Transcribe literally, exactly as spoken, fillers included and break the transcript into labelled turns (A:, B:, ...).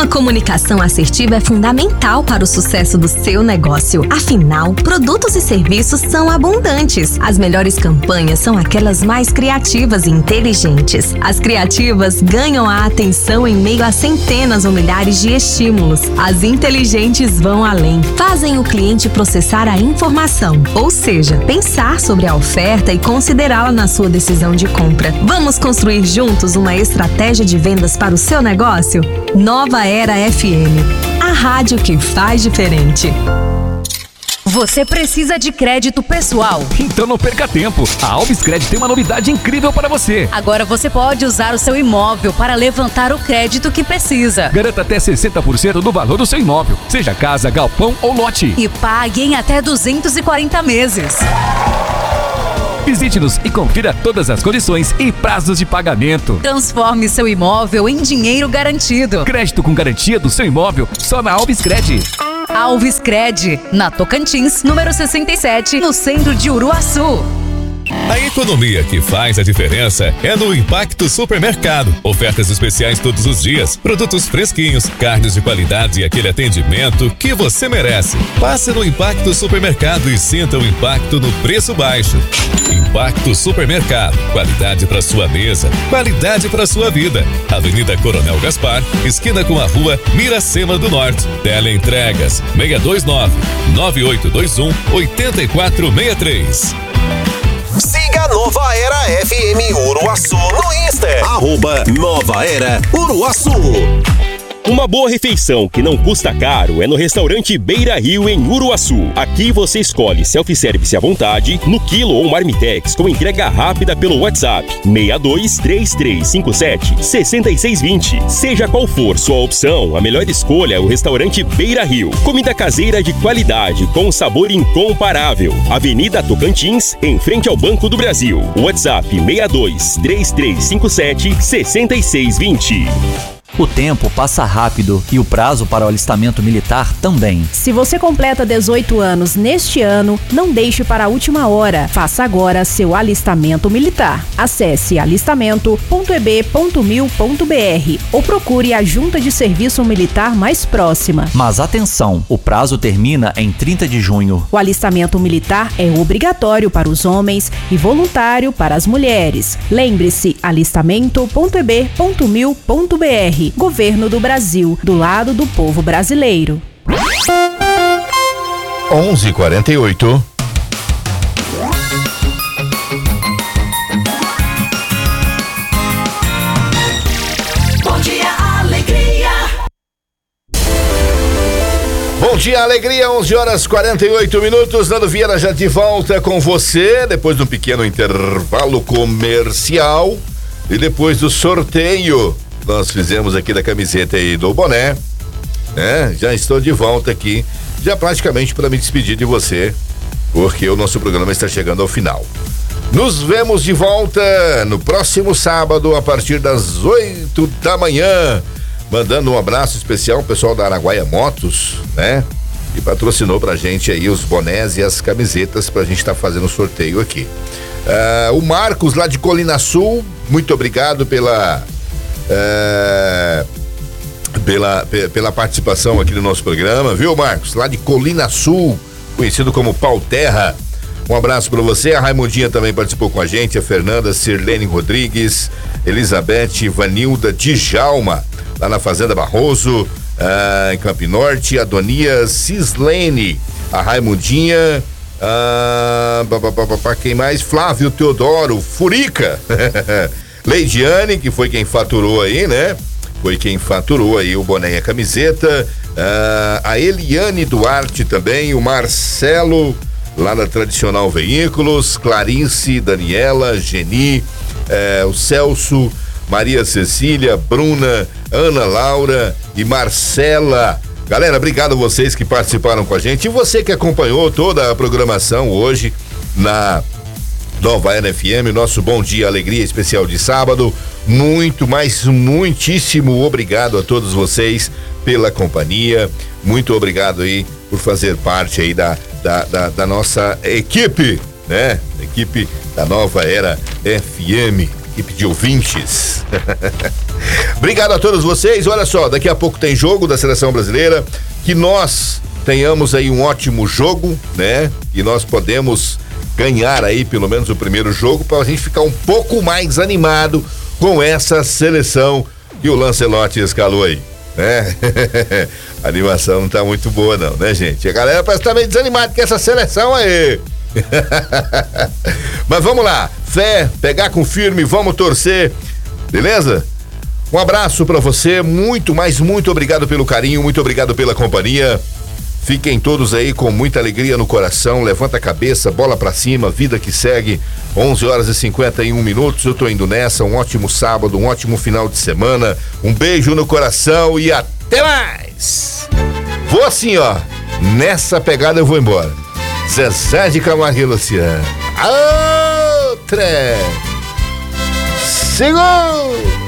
A: comunicação assertiva é fundamental para o sucesso do seu negócio. Afinal, produtos e serviços são abundantes. As melhores campanhas são aquelas mais criativas e inteligentes. As criativas ganham a atenção em meio a centenas ou milhares de estímulos. As inteligentes vão além. Fazem o cliente processar a informação, ou seja, pensar sobre a oferta e considerá-la na sua decisão de compra. Vamos construir juntos uma estratégia de vendas para o seu negócio? Nova Era F M, a rádio que faz diferente.
B: Você precisa de crédito pessoal?
C: Então não perca tempo. A Alves Cred tem uma novidade incrível para você.
B: Agora você pode usar o seu imóvel para levantar o crédito que precisa.
C: Garanta até sessenta por cento do valor do seu imóvel, seja casa, galpão ou lote.
B: E pague em até duzentos e quarenta meses.
C: Visite-nos e confira todas as condições e prazos de pagamento.
B: Transforme seu imóvel em dinheiro garantido.
C: Crédito com garantia do seu imóvel só na Alves Cred.
B: Alves Cred, na Tocantins, número sessenta e sete, no centro de Uruaçu.
D: A economia que faz a diferença é no Impacto Supermercado. Ofertas especiais todos os dias, produtos fresquinhos, carnes de qualidade e aquele atendimento que você merece. Passe no Impacto Supermercado e sinta o impacto no preço baixo. Impacto Supermercado, qualidade para sua mesa, qualidade para sua vida. Avenida Coronel Gaspar, esquina com a rua Miracema do Norte. Teleentregas seis dois nove, nove oito dois um, oito quatro seis três.
E: Siga Nova Era F M Uruaçu no Insta. Arroba Nova Era Uruaçu.
F: Uma boa refeição que não custa caro é no restaurante Beira Rio, em Uruaçu. Aqui você escolhe self-service à vontade, no quilo ou marmitex, com entrega rápida pelo WhatsApp seis dois três três cinco sete seis seis dois zero. Seja qual for sua opção, a melhor escolha é o restaurante Beira Rio. Comida caseira de qualidade, com sabor incomparável. Avenida Tocantins, em frente ao Banco do Brasil. WhatsApp seis dois três três cinco sete seis seis dois zero.
G: O tempo passa rápido e o prazo para o alistamento militar também.
H: Se você completa dezoito anos neste ano, não deixe para a última hora. Faça agora seu alistamento militar. Acesse alistamento ponto e b ponto mil ponto b r ou procure a junta de serviço militar mais próxima.
G: Mas atenção, o prazo termina em trinta de junho.
H: O alistamento militar é obrigatório para os homens e voluntário para as mulheres. Lembre-se, alistamento ponto e b ponto mil ponto b r. Governo do Brasil, do lado do povo brasileiro.
I: onze e quarenta e oito.
E: Bom dia, alegria.
I: Bom dia, alegria, onze horas e quarenta e oito minutos. Nando Vieira já de volta com você, depois de um pequeno intervalo comercial e depois do sorteio nós fizemos aqui da camiseta e do boné, né? Já estou de volta aqui, já praticamente para me despedir de você, porque o nosso programa está chegando ao final. Nos vemos de volta no próximo sábado, a partir das oito da manhã, mandando um abraço especial ao pessoal da Araguaia Motos, né? Que patrocinou pra gente aí os bonés e as camisetas pra gente estar tá fazendo o sorteio aqui. Uh, o Marcos, lá de Colina Sul, muito obrigado pela É, pela, pela participação aqui no nosso programa, viu, Marcos? Lá de Colina Sul, conhecido como Pau Terra. Um abraço para você. A Raimundinha também participou com a gente, a Fernanda, Sirlene Rodrigues, Elizabeth, Vanilda, Djalma, lá na Fazenda Barroso, ah, em Campo Norte, a Donia Cislene, a Raimundinha, ah, quem mais? Flávio Teodoro, Furica. Leidiane, que foi quem faturou aí, né? Foi quem faturou aí o boné e a camiseta. Ah, a Eliane Duarte também, o Marcelo, lá na Tradicional Veículos, Clarice, Daniela, Geni, eh, o Celso, Maria Cecília, Bruna, Ana Laura e Marcela. Galera, obrigado a vocês que participaram com a gente e você que acompanhou toda a programação hoje na Nova Era F M, nosso Bom Dia Alegria especial de sábado. Muito, mas muitíssimo obrigado a todos vocês pela companhia. Muito obrigado aí por fazer parte aí da, da, da, da nossa equipe, né? Equipe da Nova Era F M, equipe de ouvintes. Obrigado a todos vocês. Olha só, daqui a pouco tem jogo da Seleção Brasileira. Que nós tenhamos aí um ótimo jogo, né? E nós podemos ganhar aí pelo menos o primeiro jogo para a gente ficar um pouco mais animado com essa seleção que o Lancelotti escalou aí, né? A animação não tá muito boa não, né, gente? A galera parece estar tá meio desanimada com essa seleção aí. Mas vamos lá, fé, pegar com firme, vamos torcer, beleza? Um abraço pra você, muito, mas muito obrigado pelo carinho, muito obrigado pela companhia. Fiquem todos aí com muita alegria no coração, levanta a cabeça, bola pra cima, vida que segue. Onze horas e cinquenta e um minutos, eu tô indo nessa, um ótimo sábado, um ótimo final de semana, um beijo no coração e até mais! Vou assim, ó, nessa pegada eu vou embora. Zezé de Camargo e Luciano. Outra! Segura!